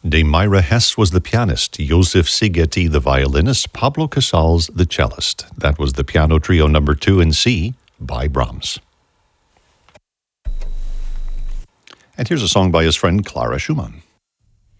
Dame Myra Hess was the pianist, Joseph Szigeti the violinist, Pablo Casals the cellist. That was the Piano Trio No. 2 in C by Brahms. And here's a song by his friend Clara Schumann.